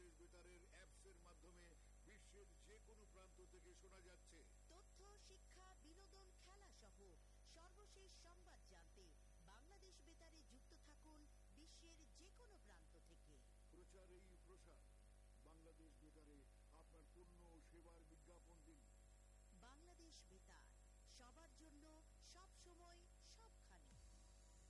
বাংলাদেশ বেতারের অ্যাপসের মাধ্যমে বিশ্বের যে কোনো প্রান্ত থেকে শোনা যাচ্ছে। তথ্য, শিক্ষা, বিনোদন, খেলা সহ সর্বশেষ সংবাদ জানতে বাংলাদেশ বেতারে যুক্ত থাকুন বিশ্বের যে কোনো প্রান্ত থেকে। প্রচারেই প্রসার। বাংলাদেশ বেতারে আপনার পণ্য ও সেবার বিজ্ঞাপন দিন। বাংলাদেশ বেতার, সবার জন্য, সব সময়,